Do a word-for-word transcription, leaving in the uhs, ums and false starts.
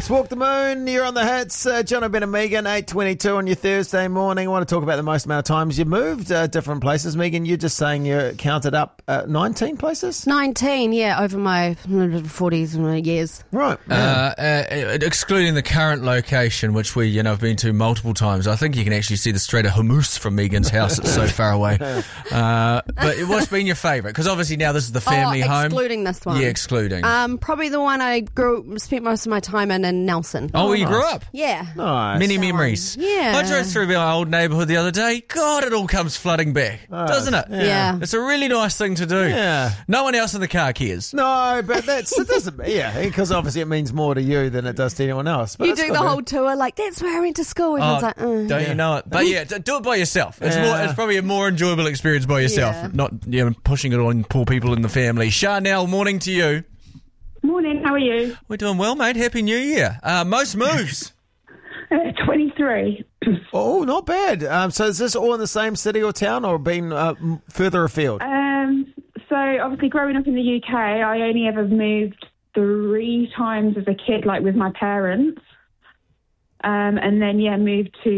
It's Walk the Moon. You're on the hits. Uh, John O'Brien and Megan, eight twenty-two on your Thursday morning. I want to talk about the most amount of times you moved uh, different places. Megan, you're just saying you counted up uh, nineteen places? nineteen, yeah, over my forties years. Right. Uh, uh, excluding the current location, which we, you know, have been to multiple times. I think you can actually see the Strait of Hormuz from Megan's house. It's so far away. Uh, but what's been your favourite? Because obviously now this is the family oh, home. excluding this one. Yeah, excluding. Um, probably the one I grew, spent most of my time in in Nelson. oh, where you nice. grew up? Yeah. Nice. Many memories. Yeah. I drove through my old neighbourhood the other day. God, it all comes flooding back, Oh, doesn't it? yeah. Yeah. It's a really nice thing to do. Yeah. No one else in the car cares. No, but that's, it doesn't, yeah, because obviously it means more to you than it does to anyone else. But You it's do good, the man. whole tour like, that's where I went to school. Everyone's like, uh. Don't Yeah. you know it? But yeah, d- do it by yourself. It's Yeah. more. It's probably a more enjoyable experience by yourself, Yeah. not you know, pushing it on poor people in the family. Chanel, morning to you. Morning, how are you? We're doing well, mate. Happy New Year. Uh, most moves. Uh, twenty-three. Oh, not bad. Um, so is this all in the same city or town or been uh, m- further afield? Um, so obviously growing up in the U K, I only ever moved three times as a kid, like with my parents. Um, and then, yeah, moved to